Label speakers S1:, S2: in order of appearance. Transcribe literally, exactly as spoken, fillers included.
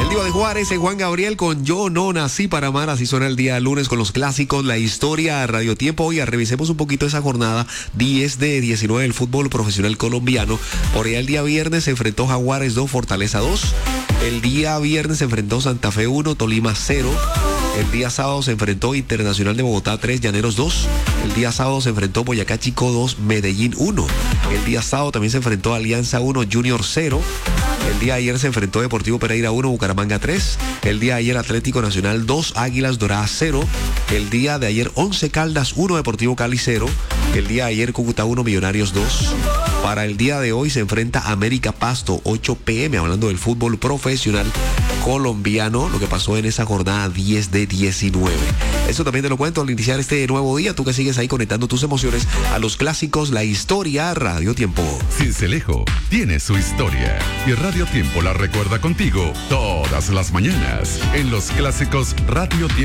S1: El Diva de Juárez, en Juan Gabriel con Yo No Nací para Amar. Así suena el día lunes con los clásicos, la historia, Radio Tiempo. Hoy revisemos un poquito esa jornada diez de diecinueve del fútbol profesional colombiano. Por allá el día viernes se enfrentó Jaguares dos, Fortaleza dos. El día viernes se enfrentó Santa Fe uno, Tolima cero. El día sábado se enfrentó Internacional de Bogotá tres, Llaneros dos. El día sábado se enfrentó Boyacá Chico dos, Medellín uno. El día sábado también se enfrentó Alianza uno, Junior cero. El día de ayer se enfrentó Deportivo Pereira uno, Bucaramanga tres. El día de ayer Atlético Nacional dos, Águilas Doradas cero. El día de ayer Once Caldas uno, Deportivo Cali cero. El día de ayer Cúcuta uno, Millonarios dos. Para el día de hoy se enfrenta América Pasto ocho pe eme, hablando del fútbol profesional colombiano, lo que pasó en esa jornada diez de diecinueve. Eso también te lo cuento al iniciar este nuevo día. Tú que sigues ahí conectando tus emociones a los clásicos, la historia, Radio Tiempo.
S2: Cincelejo tiene su historia y Radio Tiempo la recuerda contigo todas las mañanas en los clásicos Radio Tiempo.